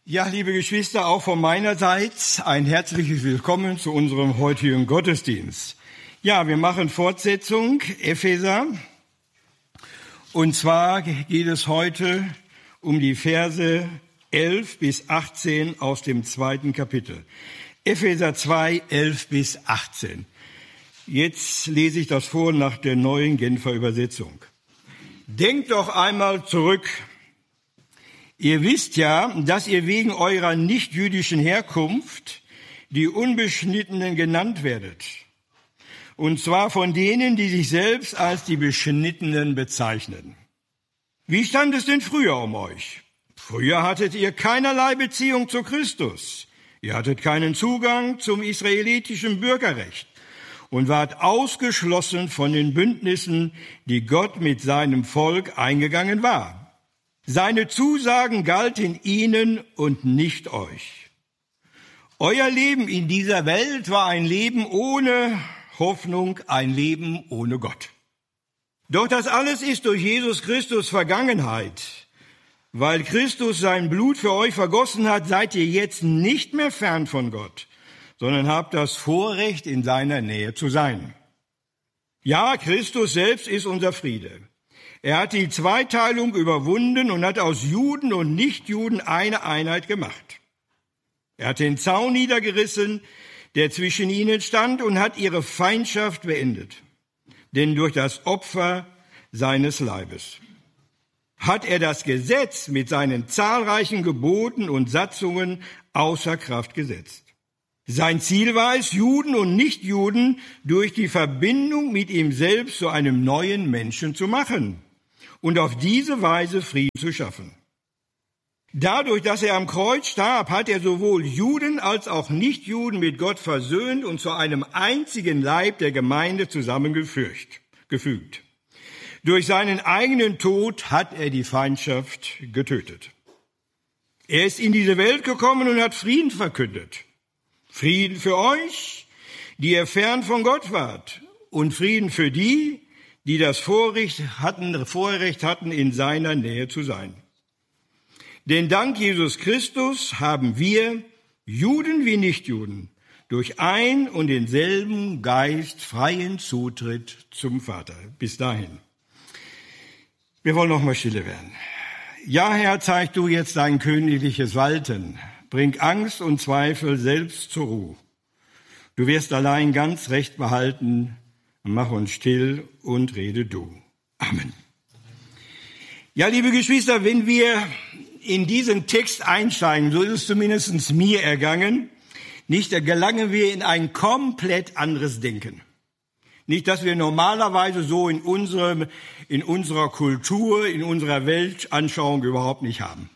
Ja, liebe Geschwister, auch von meiner Seite ein herzliches Willkommen zu unserem heutigen Gottesdienst. Ja, wir machen Fortsetzung, Epheser. Und zwar geht es heute um die Verse 11 bis 18 aus dem 2. Kapitel. Epheser 2, 11 bis 18. Jetzt lese ich das vor nach der neuen Genfer Übersetzung. Denkt doch einmal zurück. Ihr wisst ja, dass ihr wegen eurer nichtjüdischen Herkunft die Unbeschnittenen genannt werdet. Und zwar von denen, die sich selbst als die Beschnittenen bezeichnen. Wie stand es denn früher um euch? Früher hattet ihr keinerlei Beziehung zu Christus. Ihr hattet keinen Zugang zum israelitischen Bürgerrecht und wart ausgeschlossen von den Bündnissen, die Gott mit seinem Volk eingegangen war. Seine Zusagen galten ihnen und nicht euch. Euer Leben in dieser Welt war ein Leben ohne Hoffnung, ein Leben ohne Gott. Doch das alles ist durch Jesus Christus Vergangenheit. Weil Christus sein Blut für euch vergossen hat, seid ihr jetzt nicht mehr fern von Gott, sondern habt das Vorrecht, in seiner Nähe zu sein. Ja, Christus selbst ist unser Friede. Er hat die Zweiteilung überwunden und hat aus Juden und Nichtjuden eine Einheit gemacht. Er hat den Zaun niedergerissen, der zwischen ihnen stand, und hat ihre Feindschaft beendet. Denn durch das Opfer seines Leibes hat er das Gesetz mit seinen zahlreichen Geboten und Satzungen außer Kraft gesetzt. Sein Ziel war es, Juden und Nichtjuden durch die Verbindung mit ihm selbst zu einem neuen Menschen zu machen und auf diese Weise Frieden zu schaffen. Dadurch, dass er am Kreuz starb, hat er sowohl Juden als auch Nichtjuden mit Gott versöhnt und zu einem einzigen Leib der Gemeinde zusammengefügt. Durch seinen eigenen Tod hat er die Feindschaft getötet. Er ist in diese Welt gekommen und hat Frieden verkündet. Frieden für euch, die ihr fern von Gott wart, und Frieden für die, die das Vorrecht hatten, in seiner Nähe zu sein. Denn dank Jesus Christus haben wir, Juden wie Nichtjuden, durch ein und denselben Geist freien Zutritt zum Vater. Bis dahin. Wir wollen noch mal stille werden. Ja, Herr, zeig du jetzt dein königliches Walten. Bring Angst und Zweifel selbst zur Ruhe. Du wirst allein ganz Recht behalten. Mach uns still und rede du. Amen. Ja, liebe Geschwister, wenn wir in diesen Text einsteigen, so ist es zumindest mir ergangen, da gelangen wir in ein komplett anderes Denken. Nicht, dass wir normalerweise so in unserer Kultur, in unserer Weltanschauung überhaupt nicht haben.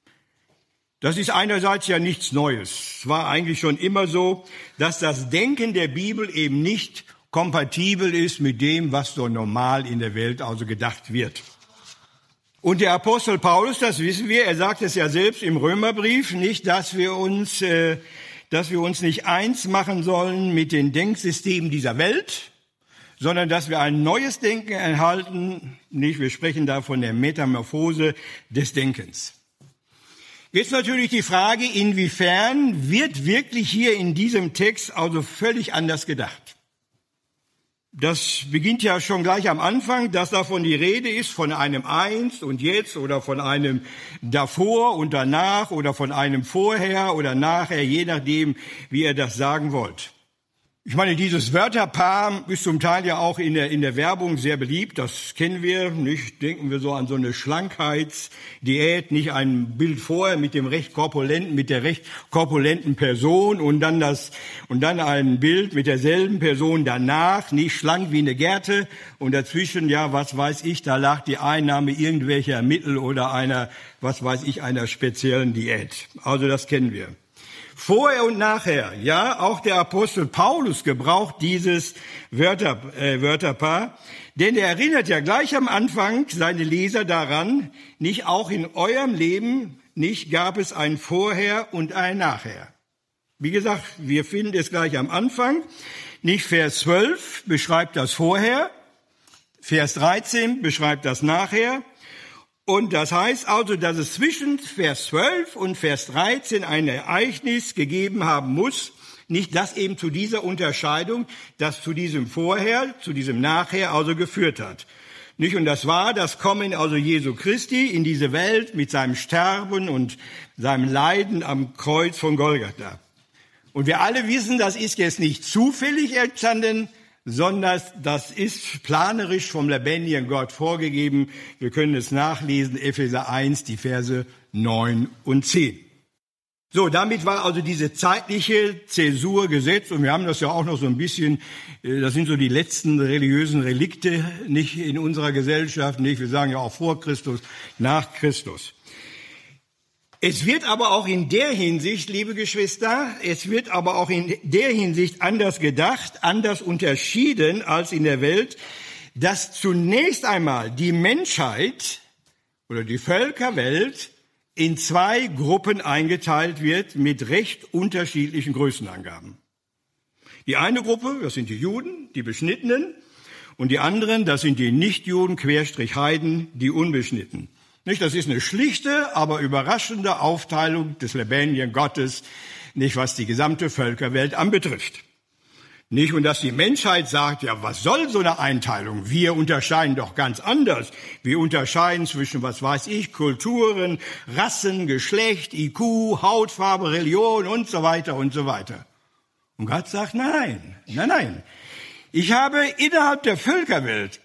Das ist einerseits ja nichts Neues. Es war eigentlich schon immer so, dass das Denken der Bibel eben nicht kompatibel ist mit dem, was so normal in der Welt also gedacht wird. Und der Apostel Paulus, das wissen wir, er sagt es ja selbst im Römerbrief, nicht, dass wir uns nicht eins machen sollen mit den Denksystemen dieser Welt, sondern dass wir ein neues Denken erhalten. Nicht, wir sprechen da von der Metamorphose des Denkens. Jetzt natürlich die Frage, inwiefern wird wirklich hier in diesem Text also völlig anders gedacht? Das beginnt ja schon gleich am Anfang, dass davon die Rede ist, von einem Einst und Jetzt oder von einem davor und danach oder von einem vorher oder nachher, je nachdem, wie ihr das sagen wollt. Ich meine, dieses Wörterpaar ist zum Teil ja auch in der Werbung sehr beliebt. Das kennen wir, nicht? Denken wir so an so eine Schlankheitsdiät, nicht ein Bild vorher mit der recht korpulenten Person und dann ein Bild mit derselben Person danach, nicht schlank wie eine Gerte und dazwischen, ja, was weiß ich, da lag die Einnahme irgendwelcher Mittel oder einer speziellen Diät. Also das kennen wir. Vorher und nachher, ja, auch der Apostel Paulus gebraucht dieses Wörterpaar, denn er erinnert ja gleich am Anfang seine Leser daran, nicht auch in eurem Leben, nicht gab es ein Vorher und ein Nachher. Wie gesagt, wir finden es gleich am Anfang, nicht Vers 12 beschreibt das Vorher, Vers 13 beschreibt das Nachher Und das heißt also, dass es zwischen Vers 12 und Vers 13 ein Ereignis gegeben haben muss, nicht das eben zu dieser Unterscheidung, das zu diesem Vorher, zu diesem Nachher also geführt hat. Nicht? Und das war das Kommen also Jesu Christi in diese Welt mit seinem Sterben und seinem Leiden am Kreuz von Golgatha. Und wir alle wissen, das ist jetzt nicht zufällig entstanden, sondern das ist planerisch vom lebendigen Gott vorgegeben. Wir können es nachlesen, Epheser 1, die Verse 9 und 10. So, damit war also diese zeitliche Zäsur gesetzt und wir haben das ja auch noch so ein bisschen, das sind so die letzten religiösen Relikte, nicht in unserer Gesellschaft, nicht, wir sagen ja auch vor Christus, nach Christus. Es wird aber auch in der Hinsicht, liebe Geschwister, es wird aber auch in der Hinsicht anders gedacht, anders unterschieden als in der Welt, dass zunächst einmal die Menschheit oder die Völkerwelt in zwei Gruppen eingeteilt wird mit recht unterschiedlichen Größenangaben. Die eine Gruppe, das sind die Juden, die Beschnittenen, und die anderen, das sind die Nichtjuden, Heiden, die Unbeschnitten. Nicht, das ist eine schlichte, aber überraschende Aufteilung des lebendigen Gottes, nicht was die gesamte Völkerwelt anbetrifft. Nicht, und dass die Menschheit sagt, ja, was soll so eine Einteilung? Wir unterscheiden doch ganz anders. Wir unterscheiden zwischen, was weiß ich, Kulturen, Rassen, Geschlecht, IQ, Hautfarbe, Religion und so weiter und so weiter. Und Gott sagt, nein. Ich habe innerhalb der Völkerwelt,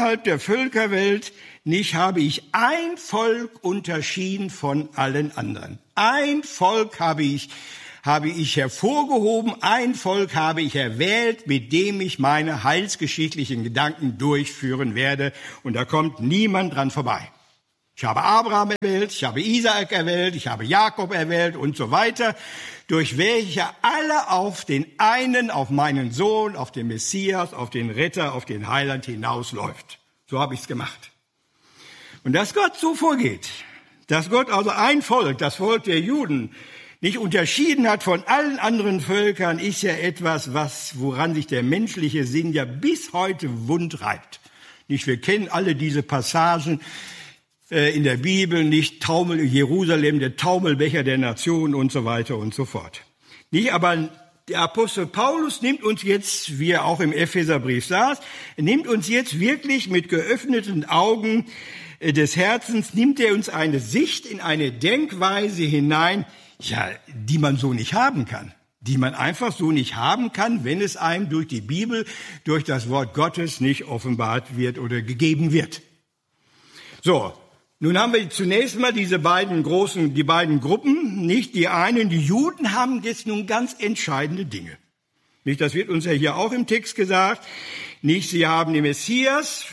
nicht habe ich ein Volk unterschieden von allen anderen. Ein Volk habe ich hervorgehoben, ein Volk habe ich erwählt, mit dem ich meine heilsgeschichtlichen Gedanken durchführen werde. Und da kommt niemand dran vorbei. Ich habe Abraham erwählt, ich habe Isaak erwählt, ich habe Jakob erwählt und so weiter, durch welche alle auf den einen, auf meinen Sohn, auf den Messias, auf den Retter, auf den Heiland hinausläuft. So habe ich es gemacht. Und dass Gott so vorgeht, dass Gott also ein Volk, das Volk der Juden, nicht unterschieden hat von allen anderen Völkern, ist ja etwas, woran sich der menschliche Sinn ja bis heute wund reibt. Nicht, wir kennen alle diese Passagen in der Bibel, nicht Jerusalem, der Taumelbecher der Nationen und so weiter und so fort. Nicht, aber der Apostel Paulus nimmt uns jetzt, wie er auch im Epheserbrief saß, nimmt uns jetzt wirklich mit geöffneten Augen des Herzens, nimmt er uns eine Sicht in eine Denkweise hinein, ja, die man so nicht haben kann, die man einfach so nicht haben kann, wenn es einem durch die Bibel, durch das Wort Gottes nicht offenbart wird oder gegeben wird. So, nun haben wir zunächst mal die beiden Gruppen, nicht die einen, die Juden haben jetzt nun ganz entscheidende Dinge. Nicht, das wird uns ja hier auch im Text gesagt, nicht, sie haben den Messias,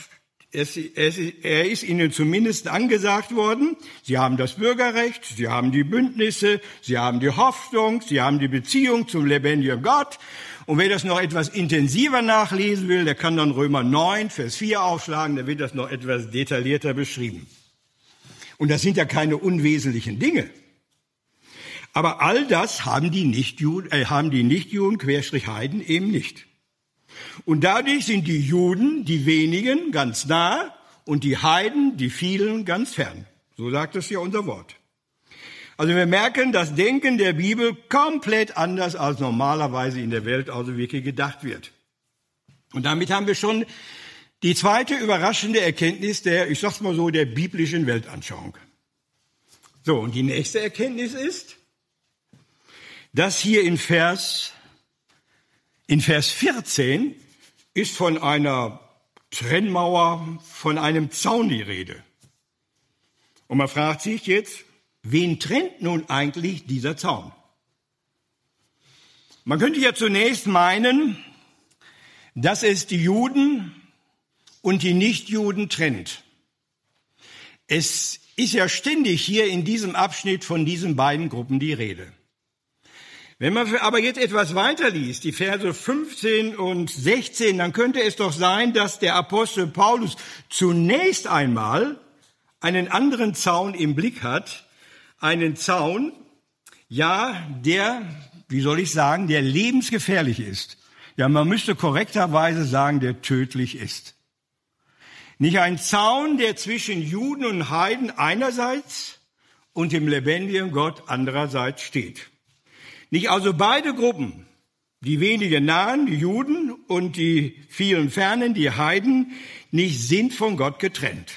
er ist ihnen zumindest angesagt worden. Sie haben das Bürgerrecht, sie haben die Bündnisse, sie haben die Hoffnung, sie haben die Beziehung zum lebendigen Gott. Und wer das noch etwas intensiver nachlesen will, der kann dann Römer 9, Vers 4 aufschlagen, da wird das noch etwas detaillierter beschrieben. Und das sind ja keine unwesentlichen Dinge. Aber all das haben die Nichtjuden, Heiden eben nicht. Und dadurch sind die Juden, die wenigen, ganz nah und die Heiden, die vielen, ganz fern. So sagt es ja unser Wort. Also wir merken, das Denken der Bibel komplett anders, als normalerweise in der Welt also wirklich gedacht wird. Und damit haben wir schon die zweite überraschende Erkenntnis der biblischen Weltanschauung. So, und die nächste Erkenntnis ist, dass hier in Vers 14 ist von einer Trennmauer, von einem Zaun die Rede. Und man fragt sich jetzt, wen trennt nun eigentlich dieser Zaun? Man könnte ja zunächst meinen, dass es die Juden und die Nichtjuden trennt. Es ist ja ständig hier in diesem Abschnitt von diesen beiden Gruppen die Rede. Wenn man aber jetzt etwas weiter liest, die Verse 15 und 16, dann könnte es doch sein, dass der Apostel Paulus zunächst einmal einen anderen Zaun im Blick hat. Einen Zaun, ja, der lebensgefährlich ist. Ja, man müsste korrekterweise sagen, der tödlich ist. Nicht ein Zaun, der zwischen Juden und Heiden einerseits und dem lebendigen Gott andererseits steht. Nicht also beide Gruppen, die wenigen Nahen, die Juden, und die vielen Fernen, die Heiden, nicht sind von Gott getrennt.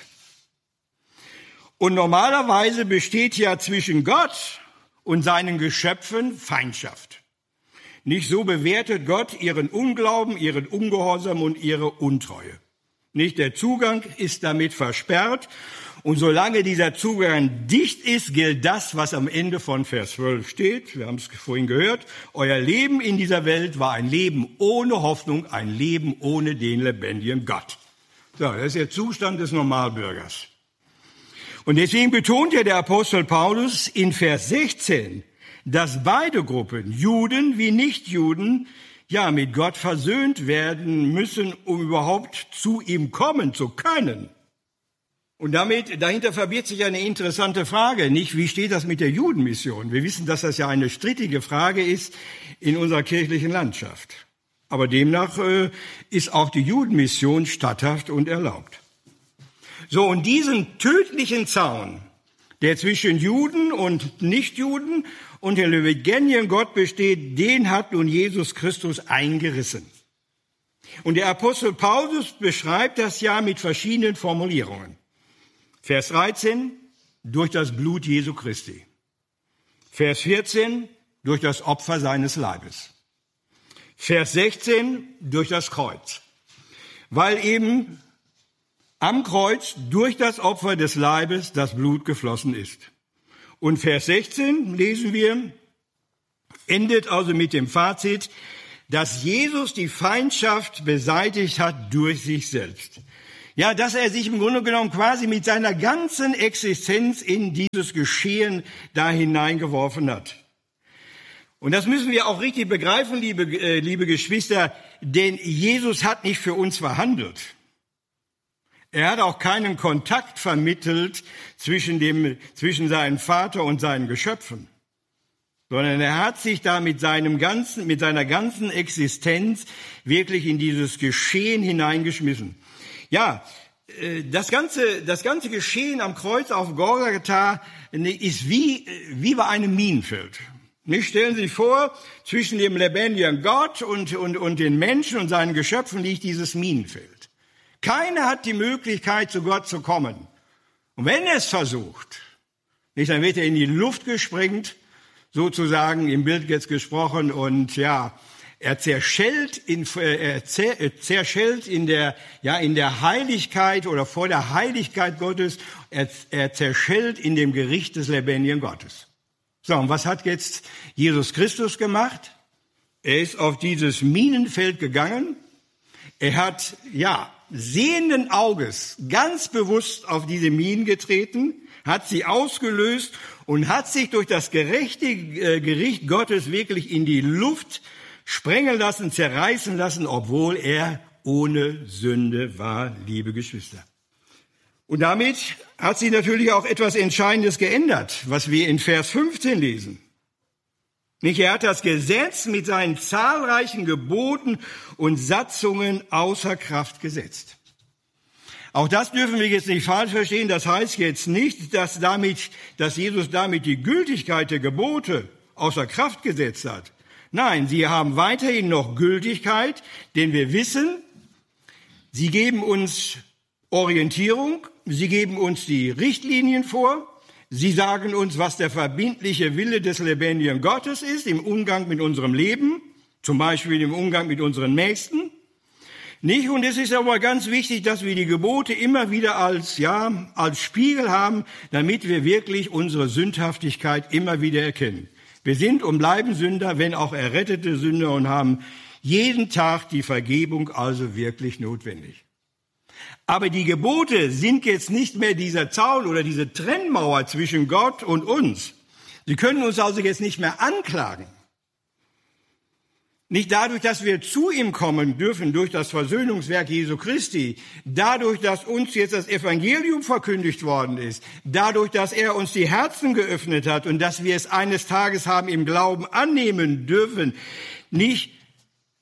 Und normalerweise besteht ja zwischen Gott und seinen Geschöpfen Feindschaft. Nicht so bewertet Gott ihren Unglauben, ihren Ungehorsam und ihre Untreue. Nicht der Zugang ist damit versperrt. Und solange dieser Zugang dicht ist, gilt das, was am Ende von Vers 12 steht. Wir haben es vorhin gehört. Euer Leben in dieser Welt war ein Leben ohne Hoffnung, ein Leben ohne den lebendigen Gott. So, das ist der Zustand des Normalbürgers. Und deswegen betont ja der Apostel Paulus in Vers 16, dass beide Gruppen, Juden wie Nichtjuden, ja mit Gott versöhnt werden müssen, um überhaupt zu ihm kommen zu können. Und dahinter verbirgt sich eine interessante Frage, nicht? Wie steht das mit der Judenmission? Wir wissen, dass das ja eine strittige Frage ist in unserer kirchlichen Landschaft. Aber demnach ist auch die Judenmission statthaft und erlaubt. So, und diesen tödlichen Zaun, der zwischen Juden und Nichtjuden und dem lebendigen Gott besteht, den hat nun Jesus Christus eingerissen. Und der Apostel Paulus beschreibt das ja mit verschiedenen Formulierungen. Vers 13, durch das Blut Jesu Christi. Vers 14, durch das Opfer seines Leibes. Vers 16, durch das Kreuz. Weil eben am Kreuz durch das Opfer des Leibes das Blut geflossen ist. Und Vers 16 lesen wir, endet also mit dem Fazit, dass Jesus die Feindschaft beseitigt hat durch sich selbst. Ja, dass er sich im Grunde genommen quasi mit seiner ganzen Existenz in dieses Geschehen da hineingeworfen hat. Und das müssen wir auch richtig begreifen, liebe Geschwister, denn Jesus hat nicht für uns verhandelt. Er hat auch keinen Kontakt vermittelt zwischen seinem Vater und seinen Geschöpfen, sondern er hat sich da mit seiner ganzen Existenz wirklich in dieses Geschehen hineingeschmissen. Ja, das ganze Geschehen am Kreuz auf Golgatha ist wie bei einem Minenfeld. Nicht? Stellen Sie sich vor, zwischen dem lebendigen Gott und den Menschen und seinen Geschöpfen liegt dieses Minenfeld. Keiner hat die Möglichkeit, zu Gott zu kommen. Und wenn er es versucht, nicht, dann wird er in die Luft gesprengt, sozusagen im Bild jetzt gesprochen, und ja, er zerschellt in der Heiligkeit oder vor der Heiligkeit Gottes. Er zerschellt in dem Gericht des lebendigen Gottes. So, und was hat jetzt Jesus Christus gemacht? Er ist auf dieses Minenfeld gegangen. Er hat, sehenden Auges ganz bewusst auf diese Minen getreten, hat sie ausgelöst und hat sich durch das gerechte Gericht Gottes wirklich in die Luft sprengen lassen, zerreißen lassen, obwohl er ohne Sünde war, liebe Geschwister. Und damit hat sich natürlich auch etwas Entscheidendes geändert, was wir in Vers 15 lesen. Nicht, er hat das Gesetz mit seinen zahlreichen Geboten und Satzungen außer Kraft gesetzt. Auch das dürfen wir jetzt nicht falsch verstehen. Das heißt jetzt nicht, dass Jesus damit die Gültigkeit der Gebote außer Kraft gesetzt hat. Nein, sie haben weiterhin noch Gültigkeit, denn wir wissen, sie geben uns Orientierung, sie geben uns die Richtlinien vor, sie sagen uns, was der verbindliche Wille des lebendigen Gottes ist im Umgang mit unserem Leben, zum Beispiel im Umgang mit unseren Nächsten. Nicht? Und es ist aber ganz wichtig, dass wir die Gebote immer wieder als Spiegel haben, damit wir wirklich unsere Sündhaftigkeit immer wieder erkennen. Wir sind und bleiben Sünder, wenn auch errettete Sünder, und haben jeden Tag die Vergebung also wirklich notwendig. Aber die Gebote sind jetzt nicht mehr dieser Zaun oder diese Trennmauer zwischen Gott und uns. Sie können uns also jetzt nicht mehr anklagen. Nicht dadurch, dass wir zu ihm kommen dürfen, durch das Versöhnungswerk Jesu Christi, dadurch, dass uns jetzt das Evangelium verkündigt worden ist, dadurch, dass er uns die Herzen geöffnet hat und dass wir es eines Tages haben im Glauben annehmen dürfen. Nicht,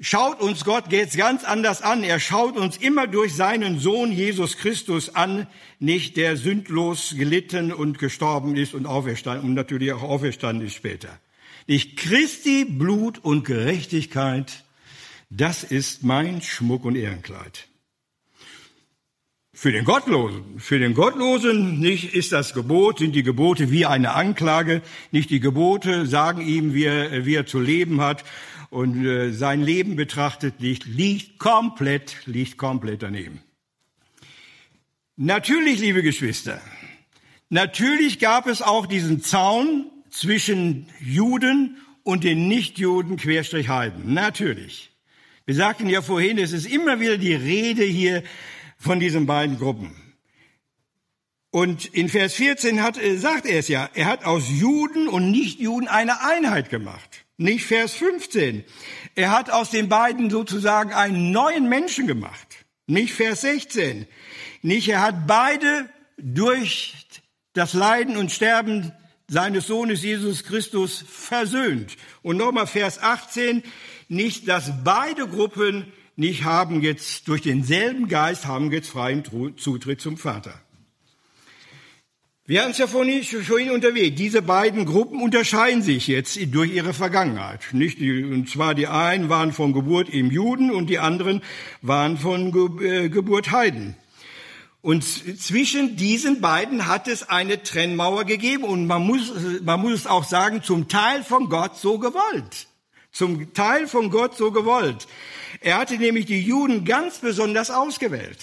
schaut uns Gott jetzt ganz anders an. Er schaut uns immer durch seinen Sohn Jesus Christus an, nicht der sündlos gelitten und gestorben ist und auferstanden und natürlich auch auferstanden ist später. Nicht Christi Blut und Gerechtigkeit, das ist mein Schmuck und Ehrenkleid. Für den Gottlosen nicht ist das Gebot, sind die Gebote wie eine Anklage. Nicht die Gebote sagen ihm, wie er zu leben hat und sein Leben betrachtet, liegt komplett daneben. Natürlich, liebe Geschwister, natürlich gab es auch diesen Zaun zwischen Juden und den Nichtjuden Heiden. Natürlich. Wir sagten ja vorhin, es ist immer wieder die Rede hier von diesen beiden Gruppen. Und in Vers 14 sagt er es ja, er hat aus Juden und Nichtjuden eine Einheit gemacht. Nicht Vers 15. Er hat aus den beiden sozusagen einen neuen Menschen gemacht. Nicht Vers 16. Nicht, er hat beide durch das Leiden und Sterben seines Sohnes Jesus Christus versöhnt. Und nochmal Vers 18. Nicht, dass beide Gruppen nicht haben jetzt durch denselben Geist haben jetzt freien Zutritt zum Vater. Wir hatten es ja vorhin unterwegs. Diese beiden Gruppen unterscheiden sich jetzt durch ihre Vergangenheit. Und zwar die einen waren von Geburt eben Juden und die anderen waren von Geburt Heiden. Und zwischen diesen beiden hat es eine Trennmauer gegeben und man muss es auch sagen, zum Teil von Gott so gewollt. Zum Teil von Gott so gewollt. Er hatte nämlich die Juden ganz besonders auserwählt.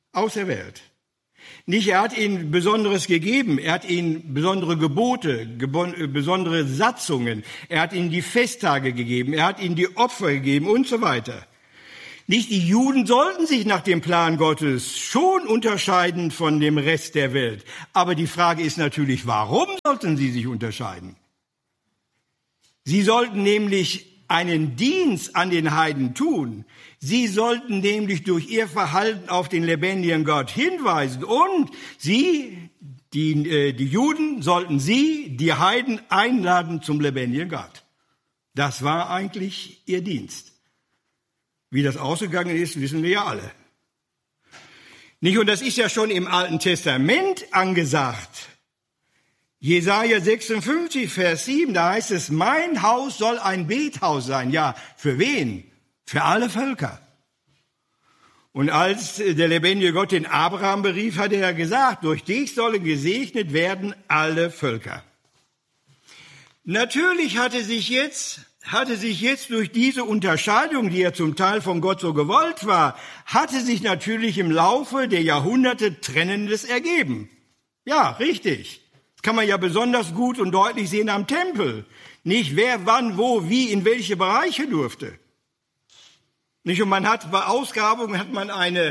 Nicht, er hat ihnen Besonderes gegeben, er hat ihnen besondere Gebote, besondere Satzungen, er hat ihnen die Festtage gegeben, er hat ihnen die Opfer gegeben und so weiter. Nicht, die Juden sollten sich nach dem Plan Gottes schon unterscheiden von dem Rest der Welt. Aber die Frage ist natürlich, warum sollten sie sich unterscheiden? Sie sollten nämlich einen Dienst an den Heiden tun. Sie sollten nämlich durch ihr Verhalten auf den lebendigen Gott hinweisen und die Juden sollten die Heiden einladen zum lebendigen Gott. Das war eigentlich ihr Dienst. Wie das ausgegangen ist, wissen wir ja alle. Nicht, und das ist ja schon im Alten Testament angesagt. Jesaja 56, Vers 7, da heißt es, mein Haus soll ein Bethaus sein. Ja, für wen? Für alle Völker. Und als der lebendige Gott den Abraham berief, hat er gesagt, durch dich sollen gesegnet werden alle Völker. Natürlich hatte sich jetzt durch diese Unterscheidung, die ja zum Teil von Gott so gewollt war, hatte sich natürlich im Laufe der Jahrhunderte Trennendes ergeben. Ja, richtig. Das kann man ja besonders gut und deutlich sehen am Tempel. Nicht wer, wann, wo, wie, in welche Bereiche durfte. Nicht, und man hat bei Ausgrabungen eine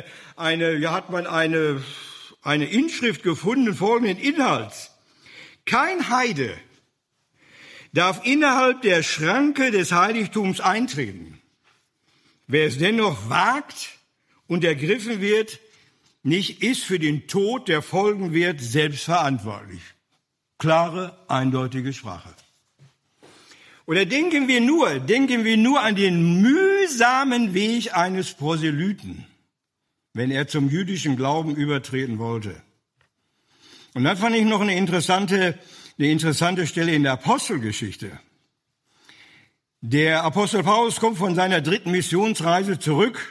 Inschrift gefunden, folgenden Inhalts. Kein Heide darf innerhalb der Schranke des Heiligtums eintreten. Wer es dennoch wagt und ergriffen wird, nicht ist für den Tod, der folgen wird, selbst verantwortlich. Klare, eindeutige Sprache. Oder denken wir nur an den mühsamen Weg eines Proselyten, wenn er zum jüdischen Glauben übertreten wollte. Und dann fand ich noch eine interessante Stelle in der Apostelgeschichte. Der Apostel Paulus kommt von seiner 3. Missionsreise zurück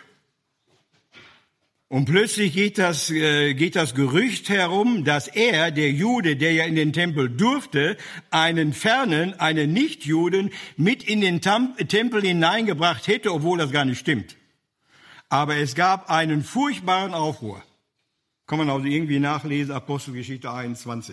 und plötzlich geht das Gerücht herum, dass er, der Jude, der ja in den Tempel durfte, einen Nichtjuden mit in den Tempel hineingebracht hätte, obwohl das gar nicht stimmt. Aber es gab einen furchtbaren Aufruhr. Kann man also irgendwie nachlesen, Apostelgeschichte 21.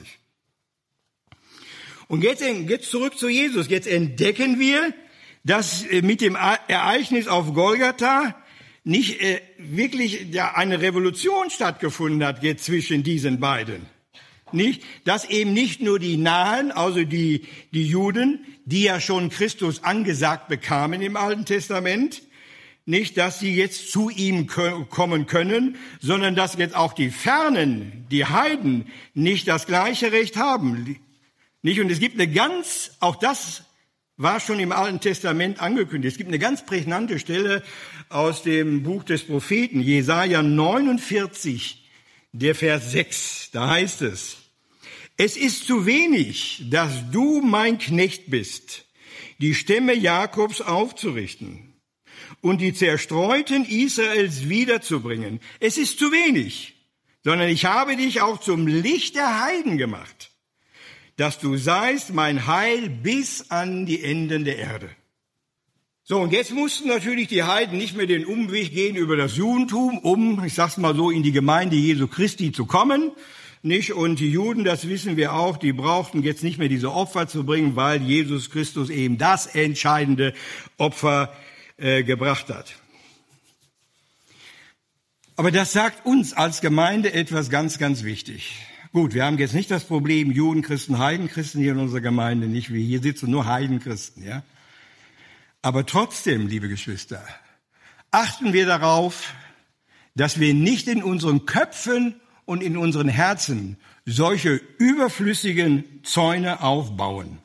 Und jetzt zurück zu Jesus. Jetzt entdecken wir, dass mit dem Ereignis auf Golgatha nicht wirklich eine Revolution stattgefunden hat jetzt zwischen diesen beiden. Nicht, dass eben nicht nur die Nahen, also die Juden, die ja schon Christus angesagt bekamen im Alten Testament, nicht, dass sie jetzt zu ihm kommen können, sondern dass jetzt auch die Fernen, die Heiden, nicht das gleiche Recht haben. Nicht? Und es gibt auch das war schon im Alten Testament angekündigt. Es gibt eine ganz prägnante Stelle aus dem Buch des Propheten, Jesaja 49, der Vers 6. Da heißt es: Es ist zu wenig, dass du mein Knecht bist, die Stämme Jakobs aufzurichten und die Zerstreuten Israels wiederzubringen. Es ist zu wenig, sondern ich habe dich auch zum Licht der Heiden gemacht, dass du seist mein Heil bis an die Enden der Erde. So, und jetzt mussten natürlich die Heiden nicht mehr den Umweg gehen über das Judentum, um, ich sag's mal so, in die Gemeinde Jesu Christi zu kommen, nicht? Und die Juden, das wissen wir auch, die brauchten jetzt nicht mehr diese Opfer zu bringen, weil Jesus Christus eben das entscheidende Opfer gebracht hat. Aber das sagt uns als Gemeinde etwas ganz, ganz wichtig. Gut, wir haben jetzt nicht das Problem Judenchristen, Heidenchristen hier in unserer Gemeinde, nicht wie hier sitzen nur Heidenchristen, ja. Aber trotzdem, liebe Geschwister, achten wir darauf, dass wir nicht in unseren Köpfen und in unseren Herzen solche überflüssigen Zäune aufbauen.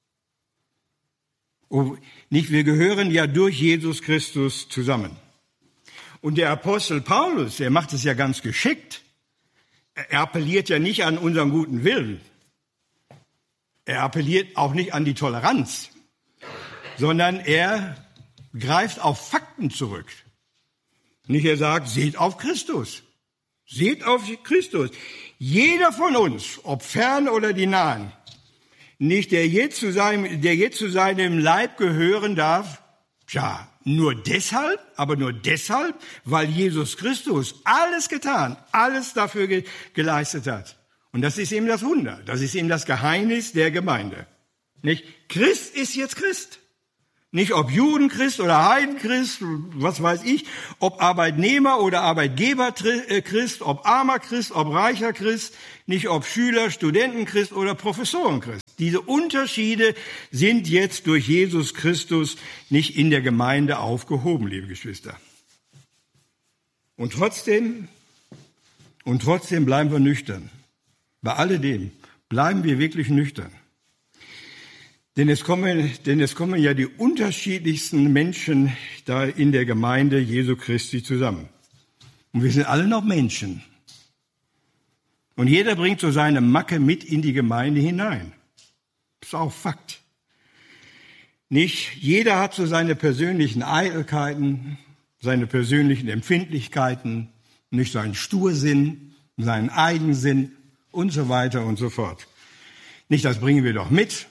Nicht, wir gehören ja durch Jesus Christus zusammen. Und der Apostel Paulus, der macht es ja ganz geschickt. Er appelliert ja nicht an unseren guten Willen. Er appelliert auch nicht an die Toleranz, sondern er greift auf Fakten zurück. Nicht, er sagt, seht auf Christus. Seht auf Christus. Jeder von uns, ob fern oder die Nahen, nicht der jetzt zu seinem Leib gehören darf, tja, nur deshalb, weil Jesus Christus alles getan, alles dafür geleistet hat. Und das ist eben das Wunder, das ist eben das Geheimnis der Gemeinde. Nicht? Christ ist jetzt Christ. Nicht ob Judenchrist oder Heidenchrist, was weiß ich, ob Arbeitnehmer oder Arbeitgeber-Christ, ob armer Christ, ob reicher Christ, nicht ob Schüler, Studentenchrist oder Professorenchrist. Diese Unterschiede sind jetzt durch Jesus Christus nicht in der Gemeinde aufgehoben, liebe Geschwister. Und trotzdem bleiben wir nüchtern. Bei alledem bleiben wir wirklich nüchtern. Denn es kommen ja die unterschiedlichsten Menschen da in der Gemeinde Jesu Christi zusammen. Und wir sind alle noch Menschen. Und jeder bringt so seine Macke mit in die Gemeinde hinein. Das ist auch Fakt. Nicht jeder hat so seine persönlichen Eitelkeiten, seine persönlichen Empfindlichkeiten, nicht seinen Stursinn, seinen Eigensinn und so weiter und so fort. Nicht, das bringen wir doch mit.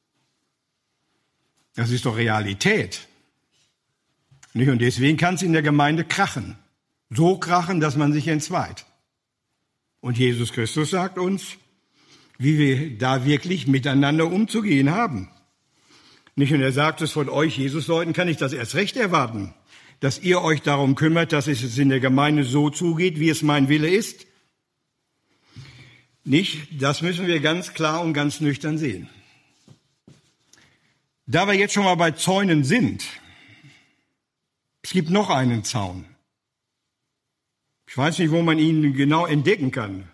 Das ist doch Realität. Nicht? Und deswegen kann es in der Gemeinde krachen. So krachen, dass man sich entzweit. Und Jesus Christus sagt uns, wie wir da wirklich miteinander umzugehen haben. Nicht? Und er sagt es von euch, Jesus-Leuten, kann ich das erst recht erwarten, dass ihr euch darum kümmert, dass es in der Gemeinde so zugeht, wie es mein Wille ist. Nicht? Das müssen wir ganz klar und ganz nüchtern sehen. Da wir jetzt schon mal bei Zäunen sind, es gibt noch einen Zaun. Ich weiß nicht, wo man ihn genau entdecken kann.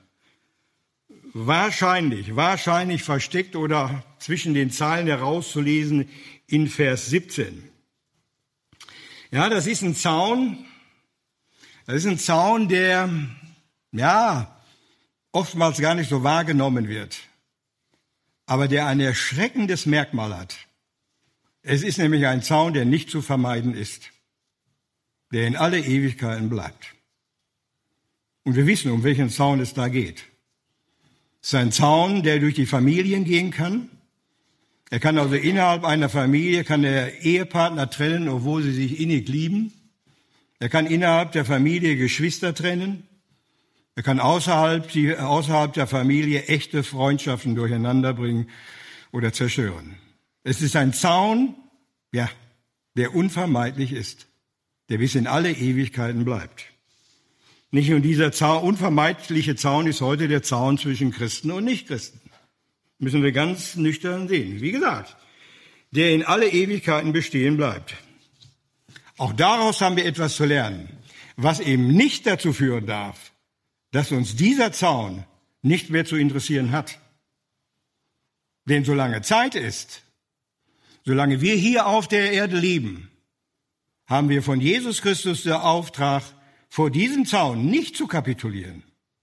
Wahrscheinlich versteckt oder zwischen den Zeilen herauszulesen in Vers 17. Ja, das ist ein Zaun, der, ja, oftmals gar nicht so wahrgenommen wird, aber der ein erschreckendes Merkmal hat. Es ist nämlich ein Zaun, der nicht zu vermeiden ist, der in alle Ewigkeiten bleibt. Und wir wissen, um welchen Zaun es da geht. Es ist ein Zaun, der durch die Familien gehen kann. Er kann also innerhalb einer Familie, kann der Ehepartner trennen, obwohl sie sich innig lieben. Er kann innerhalb der Familie Geschwister trennen. Er kann außerhalb der Familie echte Freundschaften durcheinanderbringen oder zerstören. Es ist ein Zaun, ja, der unvermeidlich ist, der bis in alle Ewigkeiten bleibt. Nicht nur dieser unvermeidliche Zaun ist heute der Zaun zwischen Christen und Nichtchristen. Müssen wir ganz nüchtern sehen. Wie gesagt, der in alle Ewigkeiten bestehen bleibt. Auch daraus haben wir etwas zu lernen, was eben nicht dazu führen darf, dass uns dieser Zaun nicht mehr zu interessieren hat. Denn solange Zeit ist, Solange wir hier auf der Erde leben, haben wir von Jesus Christus den Auftrag, vor diesem Zaun nicht zu kapitulieren.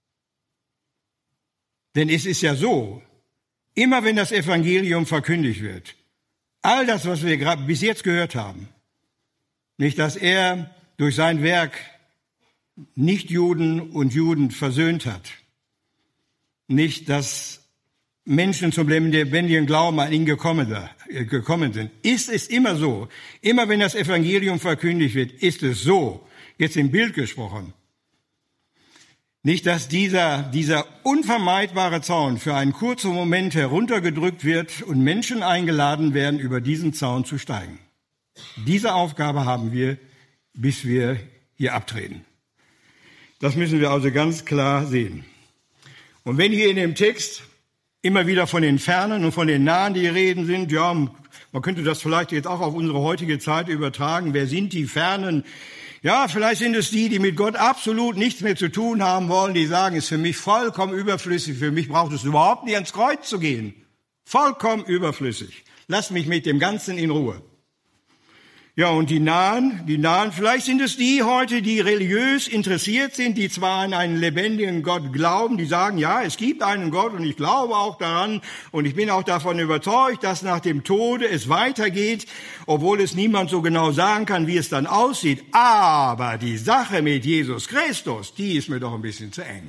Denn es ist ja so, immer wenn das Evangelium verkündigt wird, all das, was wir gerade bis jetzt gehört haben, nicht, dass er durch sein Werk Nichtjuden und Juden versöhnt hat, nicht, dass Menschen zum lebendigen Glauben an ihn gekommen sind, ist es immer so, immer wenn das Evangelium verkündigt wird, ist es so, jetzt im Bild gesprochen, nicht, dass dieser unvermeidbare Zaun für einen kurzen Moment heruntergedrückt wird und Menschen eingeladen werden, über diesen Zaun zu steigen. Diese Aufgabe haben wir, bis wir hier abtreten. Das müssen wir also ganz klar sehen. Und wenn hier in dem Text immer wieder von den Fernen und von den Nahen die Reden sind, ja, man könnte das vielleicht jetzt auch auf unsere heutige Zeit übertragen. Wer sind die Fernen? Ja, vielleicht sind es die mit Gott absolut nichts mehr zu tun haben wollen, die sagen, es ist für mich vollkommen überflüssig, für mich braucht es überhaupt nicht ans Kreuz zu gehen. Vollkommen überflüssig. Lass mich mit dem Ganzen in Ruhe. Ja, und die Nahen, vielleicht sind es die heute, die religiös interessiert sind, die zwar an einen lebendigen Gott glauben, die sagen, ja, es gibt einen Gott und ich glaube auch daran und ich bin auch davon überzeugt, dass nach dem Tode es weitergeht, obwohl es niemand so genau sagen kann, wie es dann aussieht. Aber die Sache mit Jesus Christus, die ist mir doch ein bisschen zu eng.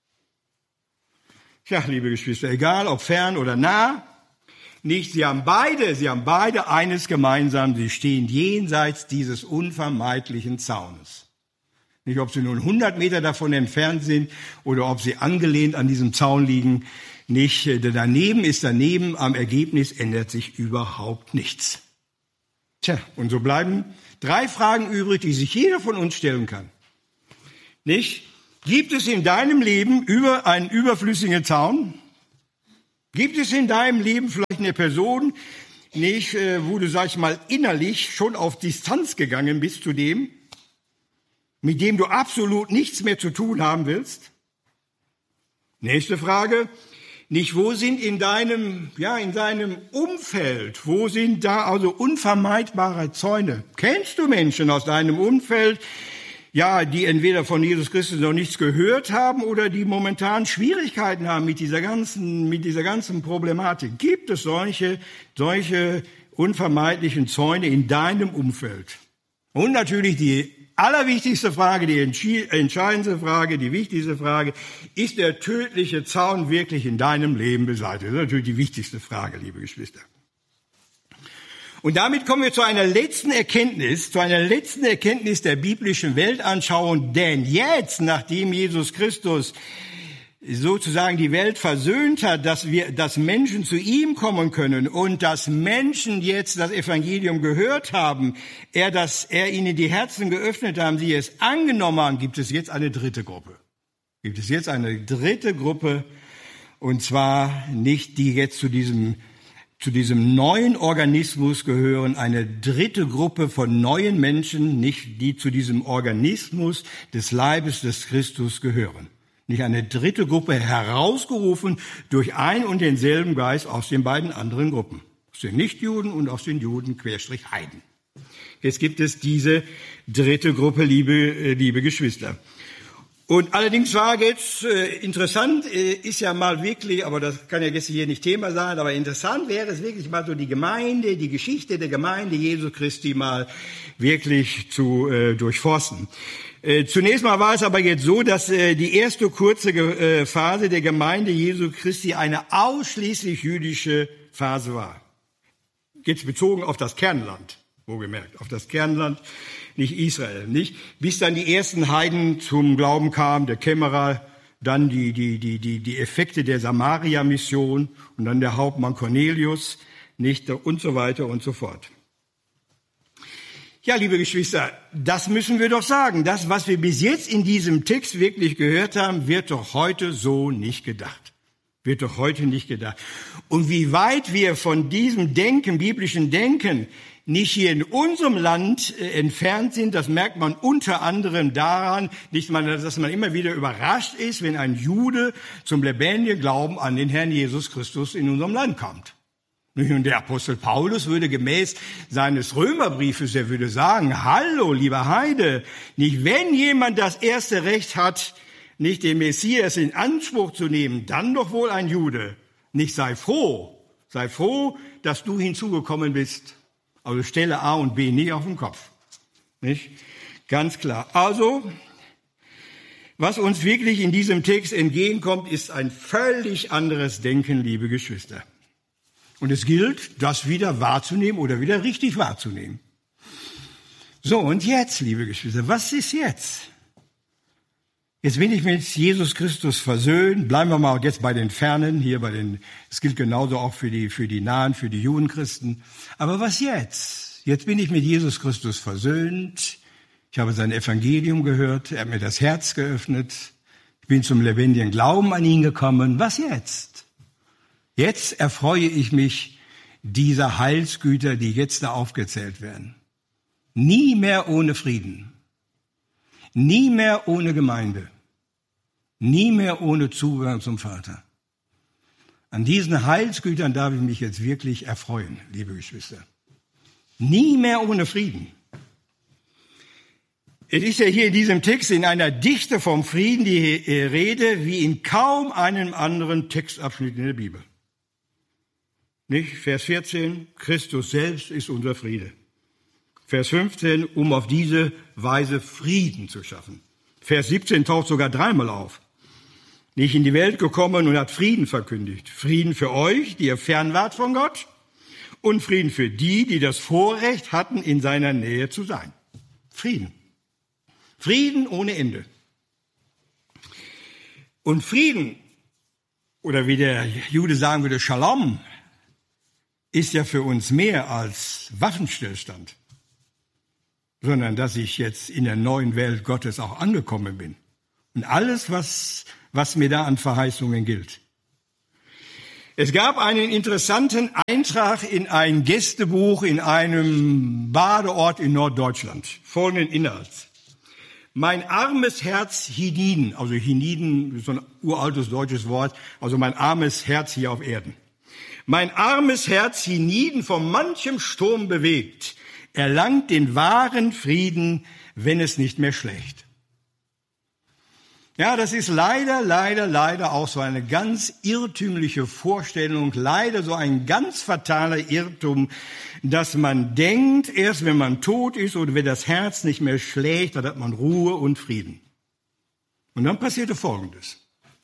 Tja, liebe Geschwister, egal ob fern oder nah, nicht, sie haben beide eines gemeinsam, sie stehen jenseits dieses unvermeidlichen Zaunes. Nicht, ob sie nun 100 Meter davon entfernt sind oder ob sie angelehnt an diesem Zaun liegen, nicht, daneben ist daneben, am Ergebnis ändert sich überhaupt nichts. Tja, und so bleiben 3 Fragen übrig, die sich jeder von uns stellen kann. Nicht, gibt es in deinem Leben einen überflüssigen Zaun? Gibt es in deinem Leben vielleicht eine Person, nicht, wo du, sag ich mal, innerlich schon auf Distanz gegangen bist zu dem, mit dem du absolut nichts mehr zu tun haben willst? Nächste Frage, nicht, wo sind in deinem Umfeld, wo sind da also unvermeidbare Zäune? Kennst du Menschen aus deinem Umfeld, ja, die entweder von Jesus Christus noch nichts gehört haben oder die momentan Schwierigkeiten haben mit dieser ganzen Problematik? Gibt es solche unvermeidlichen Zäune in deinem Umfeld? Und natürlich die allerwichtigste Frage, die entscheidendste Frage, die wichtigste Frage, ist der tödliche Zaun wirklich in deinem Leben beseitigt? Das ist natürlich die wichtigste Frage, liebe Geschwister. Und damit kommen wir zu einer letzten Erkenntnis der biblischen Weltanschauung. Denn jetzt, nachdem Jesus Christus sozusagen die Welt versöhnt hat, dass Menschen zu ihm kommen können und dass Menschen jetzt das Evangelium gehört haben, er ihnen die Herzen geöffnet haben, sie es angenommen haben, gibt es jetzt eine dritte Gruppe. Und zwar nicht die jetzt zu diesem neuen Organismus gehören, eine dritte Gruppe von neuen Menschen, nicht die zu diesem Organismus des Leibes des Christus gehören. Nicht eine dritte Gruppe, herausgerufen durch ein und denselben Geist aus den beiden anderen Gruppen. Aus den Nichtjuden und aus den Juden / Heiden. Jetzt gibt es diese dritte Gruppe, liebe Geschwister. Und allerdings war jetzt interessant, ist ja mal wirklich, aber das kann ja jetzt hier nicht Thema sein, aber interessant wäre es wirklich mal so die Geschichte der Gemeinde Jesu Christi mal wirklich zu durchforsten. Zunächst mal war es aber jetzt so, dass die erste kurze Phase der Gemeinde Jesu Christi eine ausschließlich jüdische Phase war. Jetzt bezogen auf das Kernland, wohlgemerkt, auf das Kernland, nicht Israel, nicht? Bis dann die ersten Heiden zum Glauben kamen, der Kämmerer, dann die Effekte der Samaria-Mission und dann der Hauptmann Cornelius, nicht? Und so weiter und so fort. Ja, liebe Geschwister, das müssen wir doch sagen. Das, was wir bis jetzt in diesem Text wirklich gehört haben, wird doch heute so nicht gedacht. Und wie weit wir von diesem biblischen Denken, nicht hier in unserem Land entfernt sind, das merkt man unter anderem daran, dass man immer wieder überrascht ist, wenn ein Jude zum lebendigen Glauben an den Herrn Jesus Christus in unserem Land kommt. Und der Apostel Paulus würde gemäß seines Römerbriefes, er würde sagen, hallo, lieber Heide, nicht wenn jemand das erste Recht hat, nicht den Messias in Anspruch zu nehmen, dann doch wohl ein Jude. Nicht sei froh, dass du hinzugekommen bist. Also stelle A und B nicht auf den Kopf. Nicht? Ganz klar. Also, was uns wirklich in diesem Text entgegenkommt, ist ein völlig anderes Denken, liebe Geschwister. Und es gilt, das wieder wahrzunehmen oder wieder richtig wahrzunehmen. So, und jetzt, liebe Geschwister, was ist jetzt? Jetzt bin ich mit Jesus Christus versöhnt. Bleiben wir mal jetzt bei den Fernen, es gilt genauso auch für die Nahen, für die Judenchristen. Aber was jetzt? Jetzt bin ich mit Jesus Christus versöhnt. Ich habe sein Evangelium gehört. Er hat mir das Herz geöffnet. Ich bin zum lebendigen Glauben an ihn gekommen. Was jetzt? Jetzt erfreue ich mich dieser Heilsgüter, die jetzt da aufgezählt werden. Nie mehr ohne Frieden. Nie mehr ohne Gemeinde. Nie mehr ohne Zugang zum Vater. An diesen Heilsgütern darf ich mich jetzt wirklich erfreuen, liebe Geschwister. Nie mehr ohne Frieden. Es ist ja hier in diesem Text in einer Dichte vom Frieden die Rede, wie in kaum einem anderen Textabschnitt in der Bibel. Nicht? Vers 14, Christus selbst ist unser Friede. Vers 15, um auf diese Weise Frieden zu schaffen. Vers 17 taucht sogar dreimal auf. Nicht in die Welt gekommen und hat Frieden verkündigt. Frieden für euch, die ihr fern wart von Gott, und Frieden für die das Vorrecht hatten, in seiner Nähe zu sein. Frieden. Frieden ohne Ende. Und Frieden, oder wie der Jude sagen würde, Shalom, ist ja für uns mehr als Waffenstillstand, sondern dass ich jetzt in der neuen Welt Gottes auch angekommen bin. Und alles, was mir da an Verheißungen gilt. Es gab einen interessanten Eintrag in ein Gästebuch in einem Badeort in Norddeutschland. Folgenden Inhalt. Mein armes Herz hienieden, also hienieden ist so ein uraltes deutsches Wort, also mein armes Herz hier auf Erden. Mein armes Herz hienieden von manchem Sturm bewegt, erlangt den wahren Frieden, wenn es nicht mehr schlägt. Ja, das ist leider auch so eine ganz irrtümliche Vorstellung, leider so ein ganz fataler Irrtum, dass man denkt, erst wenn man tot ist oder wenn das Herz nicht mehr schlägt, dann hat man Ruhe und Frieden. Und dann passierte Folgendes.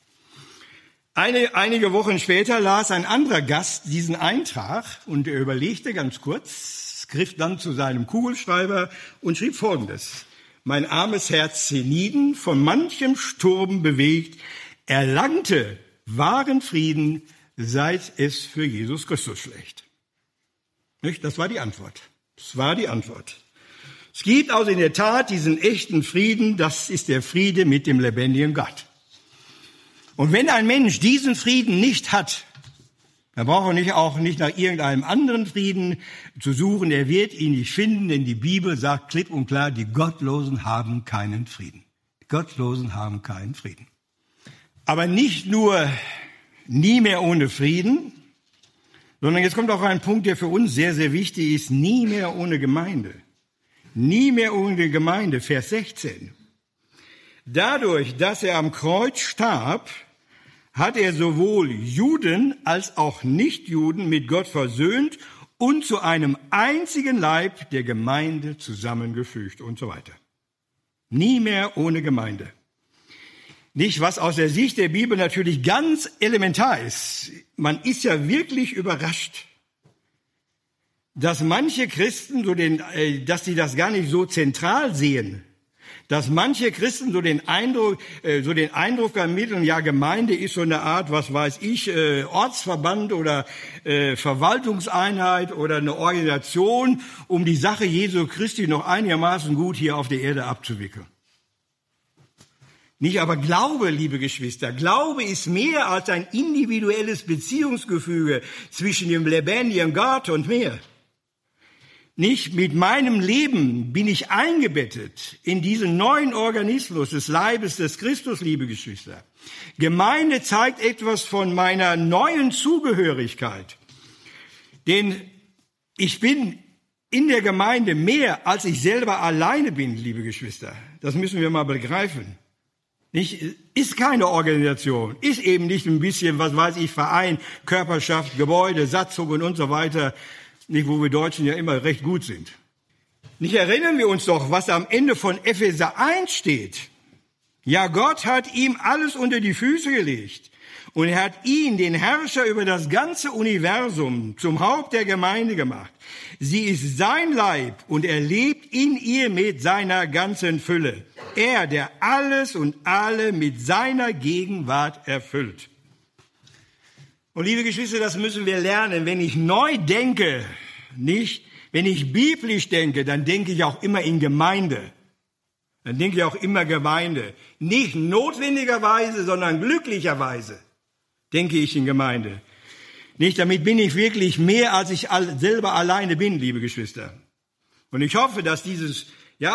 Einige Wochen später las ein anderer Gast diesen Eintrag und er überlegte ganz kurz, griff dann zu seinem Kugelschreiber und schrieb Folgendes. Mein armes Herz hienieden, von manchem Sturm bewegt, erlangte wahren Frieden, seit es für Jesus Christus schlägt. Nicht? Das war die Antwort. Es gibt also in der Tat diesen echten Frieden, das ist der Friede mit dem lebendigen Gott. Und wenn ein Mensch diesen Frieden nicht hat, dann braucht er auch nicht nach irgendeinem anderen Frieden zu suchen. Er wird ihn nicht finden, denn die Bibel sagt klipp und klar, die Gottlosen haben keinen Frieden. Die Gottlosen haben keinen Frieden. Aber nicht nur nie mehr ohne Frieden, sondern jetzt kommt auch ein Punkt, der für uns sehr, sehr wichtig ist. Nie mehr ohne Gemeinde. Nie mehr ohne Gemeinde, Vers 16. Dadurch, dass er am Kreuz starb, hat er sowohl Juden als auch Nichtjuden mit Gott versöhnt und zu einem einzigen Leib der Gemeinde zusammengefügt und so weiter. Nie mehr ohne Gemeinde. Nicht, was aus der Sicht der Bibel natürlich ganz elementar ist. Man ist ja wirklich überrascht, dass manche Christen dass sie das gar nicht so zentral sehen. Dass manche Christen so den Eindruck vermitteln, ja, Gemeinde ist so eine Art, was weiß ich, Ortsverband oder Verwaltungseinheit oder eine Organisation, um die Sache Jesu Christi noch einigermaßen gut hier auf der Erde abzuwickeln. Nicht, aber Glaube, liebe Geschwister, Glaube ist mehr als ein individuelles Beziehungsgefüge zwischen dem lebendigen Gott und mir. Nicht mit meinem Leben bin ich eingebettet in diesen neuen Organismus des Leibes des Christus, liebe Geschwister. Gemeinde zeigt etwas von meiner neuen Zugehörigkeit. Denn ich bin in der Gemeinde mehr, als ich selber alleine bin, liebe Geschwister. Das müssen wir mal begreifen. Nicht, ist keine Organisation, ist eben nicht ein bisschen, was weiß ich, Verein, Körperschaft, Gebäude, Satzungen und so weiter, nicht, wo wir Deutschen ja immer recht gut sind. Nicht, erinnern wir uns doch, was am Ende von Epheser 1 steht. Ja, Gott hat ihm alles unter die Füße gelegt und er hat ihn, den Herrscher über das ganze Universum, zum Haupt der Gemeinde gemacht. Sie ist sein Leib und er lebt in ihr mit seiner ganzen Fülle. Er, der alles und alle mit seiner Gegenwart erfüllt. Und liebe Geschwister, das müssen wir lernen. Wenn ich neu denke, nicht, wenn ich biblisch denke, dann denke ich auch immer in Gemeinde. Dann denke ich auch immer Gemeinde. Nicht notwendigerweise, sondern glücklicherweise denke ich in Gemeinde. Nicht, damit bin ich wirklich mehr, als ich selber alleine bin, liebe Geschwister. Und ich hoffe, dass dieses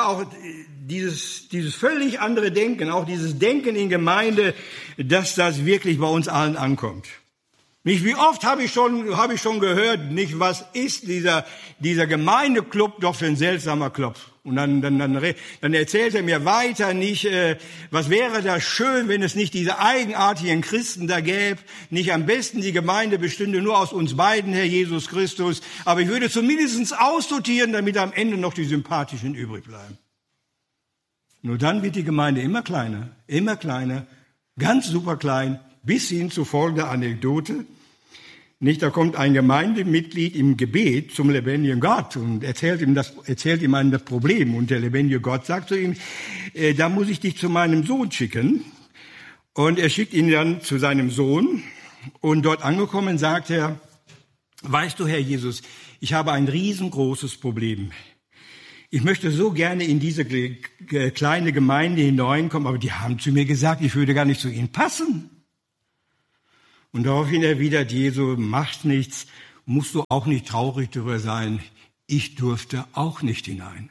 völlig andere Denken, auch dieses Denken in Gemeinde, dass das wirklich bei uns allen ankommt. Nicht, wie oft habe ich schon gehört, nicht, was ist dieser Gemeindeclub doch für ein seltsamer Club? Und dann erzählt er mir weiter nicht, was wäre das schön, wenn es nicht diese eigenartigen Christen da gäbe. Nicht am besten die Gemeinde bestünde nur aus uns beiden, Herr Jesus Christus. Aber ich würde zumindest aussortieren, damit am Ende noch die Sympathischen übrig bleiben. Nur dann wird die Gemeinde immer kleiner, ganz super klein, bis hin zu folgender Anekdote. Nicht, da kommt ein Gemeindemitglied im Gebet zum lebendigen Gott und erzählt ihm das Problem. Und der lebendige Gott sagt zu ihm, da muss ich dich zu meinem Sohn schicken. Und er schickt ihn dann zu seinem Sohn. Und dort angekommen sagt er, weißt du, Herr Jesus, ich habe ein riesengroßes Problem. Ich möchte so gerne in diese kleine Gemeinde hineinkommen, aber die haben zu mir gesagt, ich würde gar nicht zu ihnen passen. Und daraufhin erwidert Jesus, macht nichts, musst du auch nicht traurig darüber sein. Ich durfte auch nicht hinein.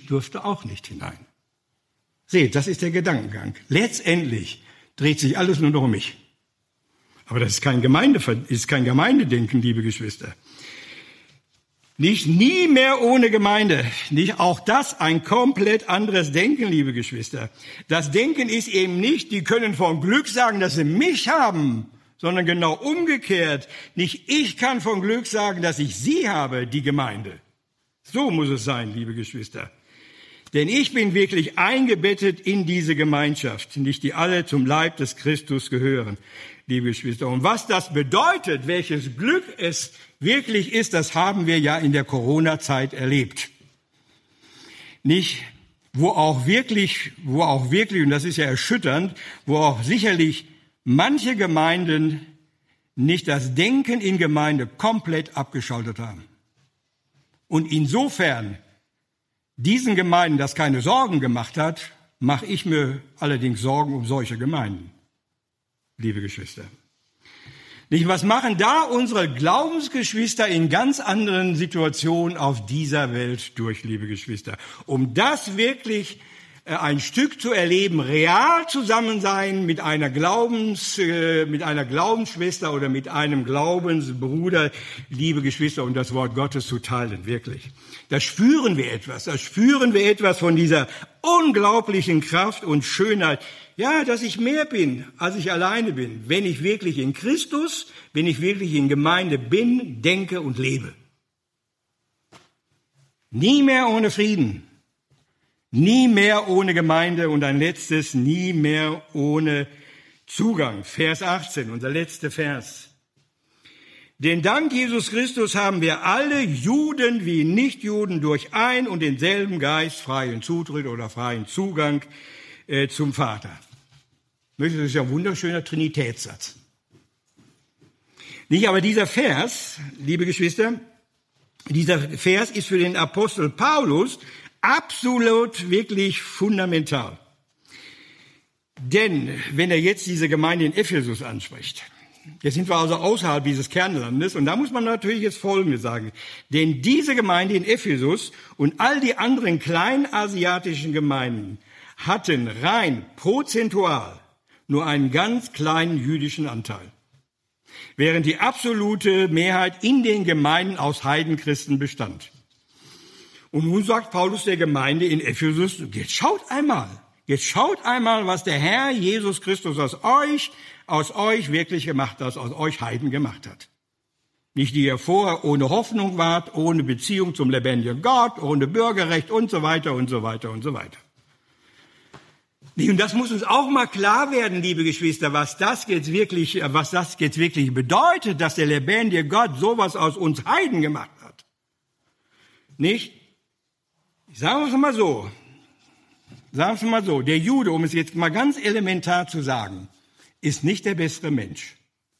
Seht, das ist der Gedankengang. Letztendlich dreht sich alles nur noch um mich. Aber das ist kein Gemeindedenken, liebe Geschwister. Nicht nie mehr ohne Gemeinde. Nicht auch das ein komplett anderes Denken, liebe Geschwister. Das Denken ist eben nicht, die können von Glück sagen, dass sie mich haben, sondern genau umgekehrt. Nicht ich kann von Glück sagen, dass ich sie habe, die Gemeinde. So muss es sein, liebe Geschwister. Denn ich bin wirklich eingebettet in diese Gemeinschaft, nicht die alle zum Leib des Christus gehören, liebe Geschwister. Und was das bedeutet, welches Glück es wirklich ist, das haben wir ja in der Corona-Zeit erlebt. Nicht, wo auch wirklich, und das ist ja erschütternd, wo auch sicherlich manche Gemeinden nicht das Denken in Gemeinde komplett abgeschaltet haben. Und insofern diesen Gemeinden das keine Sorgen gemacht hat, mache ich mir allerdings Sorgen um solche Gemeinden, liebe Geschwister. Nicht, was machen da unsere Glaubensgeschwister in ganz anderen Situationen auf dieser Welt durch, liebe Geschwister? Um das wirklich ein Stück zu erleben, real zusammen sein mit einer Glaubensschwester oder mit einem Glaubensbruder, liebe Geschwister, und das Wort Gottes zu teilen, wirklich. Da spüren wir etwas von dieser unglaublichen Kraft und Schönheit. Ja, dass ich mehr bin, als ich alleine bin, wenn ich wirklich in Christus, wenn ich wirklich in Gemeinde bin, denke und lebe. Nie mehr ohne Frieden. Nie mehr ohne Gemeinde und ein letztes, nie mehr ohne Zugang. Vers 18, unser letzter Vers. Denn dank Jesus Christus haben wir alle, Juden wie Nichtjuden, durch ein und denselben Geist freien Zutritt oder freien Zugang zum Vater. Das ist ja ein wunderschöner Trinitätssatz. Nicht, aber dieser Vers, liebe Geschwister, dieser Vers ist für den Apostel Paulus absolut wirklich fundamental. Denn wenn er jetzt diese Gemeinde in Ephesus anspricht, jetzt sind wir also außerhalb dieses Kernlandes und da muss man natürlich jetzt Folgendes sagen. Denn diese Gemeinde in Ephesus und all die anderen kleinasiatischen Gemeinden hatten rein prozentual nur einen ganz kleinen jüdischen Anteil. während die absolute Mehrheit in den Gemeinden aus Heidenchristen bestand. Und nun sagt Paulus der Gemeinde in Ephesus, jetzt schaut einmal, was der Herr Jesus Christus aus euch wirklich gemacht hat, aus euch Heiden gemacht hat. Nicht die ihr vorher ohne Hoffnung wart, ohne Beziehung zum lebendigen Gott, ohne Bürgerrecht und so weiter und so weiter und so weiter. Und das muss uns auch mal klar werden, liebe Geschwister, was das jetzt wirklich bedeutet, dass der lebendige Gott sowas aus uns Heiden gemacht hat. Nicht? Sagen wir es mal so, der Jude, um es jetzt mal ganz elementar zu sagen, ist nicht der bessere Mensch.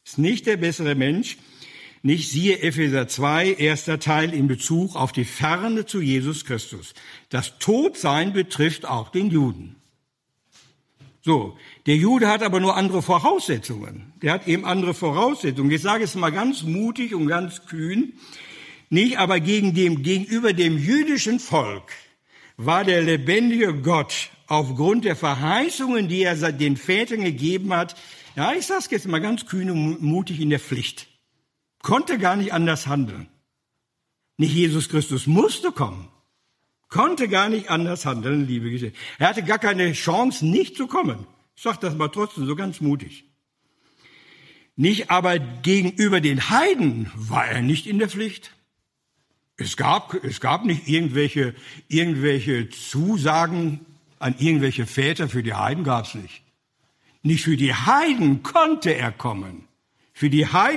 Nicht siehe Epheser 2, erster Teil in Bezug auf die Ferne zu Jesus Christus. Das Todsein betrifft auch den Juden. So, der Jude hat aber nur andere Voraussetzungen. Jetzt sage ich es mal ganz mutig und ganz kühn. Nicht, aber gegenüber dem jüdischen Volk war der lebendige Gott aufgrund der Verheißungen, die er den Vätern gegeben hat, ja, ich sage es jetzt mal ganz kühn und mutig, in der Pflicht. Konnte gar nicht anders handeln. Nicht Jesus Christus musste kommen. Konnte gar nicht anders handeln, liebe Geschwister. Er hatte gar keine Chance, nicht zu kommen. Ich sage das mal trotzdem so ganz mutig. Nicht, aber gegenüber den Heiden war er nicht in der Pflicht. Es gab nicht irgendwelche Zusagen an irgendwelche Väter für die Heiden, gab's nicht. Nicht für die Heiden konnte er kommen. Und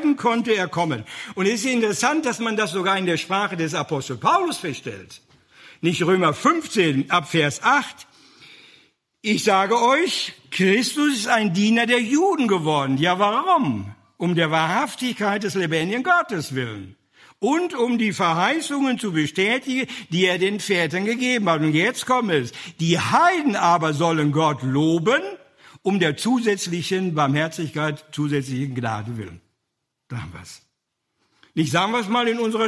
es ist interessant, dass man das sogar in der Sprache des Apostel Paulus feststellt. Nicht Römer 15 ab Vers 8. Ich sage euch, Christus ist ein Diener der Juden geworden. Ja, warum? Um der Wahrhaftigkeit des lebendigen Gottes willen. Und um die Verheißungen zu bestätigen, die er den Vätern gegeben hat. Und jetzt kommt es. Die Heiden aber sollen Gott loben, um der zusätzlichen Barmherzigkeit, zusätzlichen Gnade willen. Da haben wir es. Nicht, sagen wir es mal in unserer